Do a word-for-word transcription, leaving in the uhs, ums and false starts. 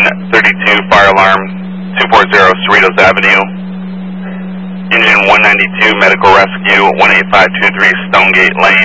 thirty-two, fire alarm, two forty Cerritos Avenue. Engine one ninety-two, medical rescue, one eight five two three Stonegate Lane.